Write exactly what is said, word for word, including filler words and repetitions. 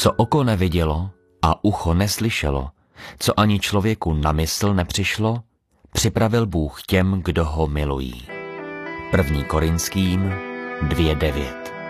Co oko nevidělo a ucho neslyšelo, co ani člověku na mysl nepřišlo, připravil Bůh těm, kdo ho milují. První Korinským dvě devět.